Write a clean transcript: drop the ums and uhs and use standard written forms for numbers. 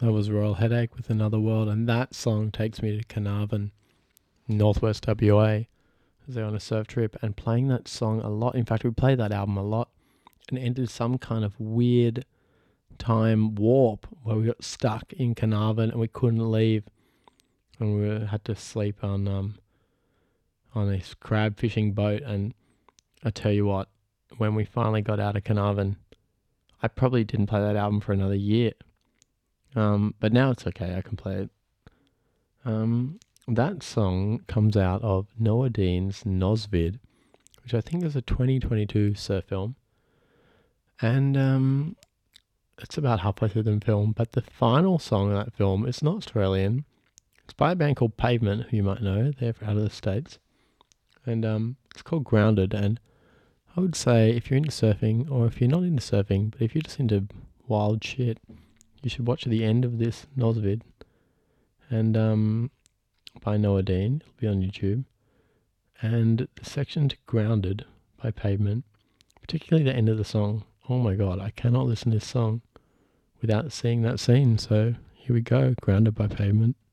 That was Royal Headache with Another World, and that song takes me to Carnarvon, Northwest WA, as they're on a surf trip, and playing that song a lot. In fact, we played that album a lot and entered some kind of weird time warp where we got stuck in Carnarvon and we couldn't leave, and we had to sleep on this crab fishing boat. And I tell you what, when we finally got out of Carnarvon, I probably didn't play that album for another year. But now it's okay, I can play it. That song comes out of Noah Dean's Nosvid, which I think is a 2022 surf film. And it's about halfway through the film, but the final song of that film is not Australian. It's by a band called Pavement, who you might know. They're out of the States. And it's called Grounded. And I would say if you're into surfing, or if you're not into surfing, but if you're just into wild shit, you should watch the end of this Nosvid. And by Noah Dean. It'll be on YouTube. And the section to Grounded by Pavement, particularly the end of the song. Oh my God, I cannot listen to this song without seeing that scene. So here we go, Grounded by Pavement.